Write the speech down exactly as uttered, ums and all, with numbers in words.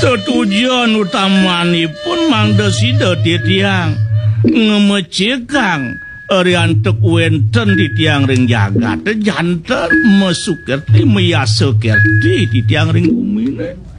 tujuan utamanipun mangda sida titiang ngemecekang ariantek wenten di tiang ring jagat janten mesukerti meyasekerti di tiang ring bumi